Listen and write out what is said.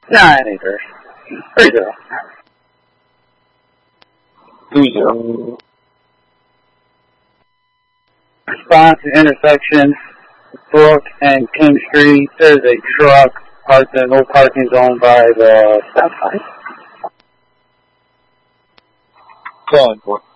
Nah, it ain't hers. 3-0. 2-0. Response to intersection Brook and King Street. There's a truck parked in no parking zone by the stop sign. Calling for.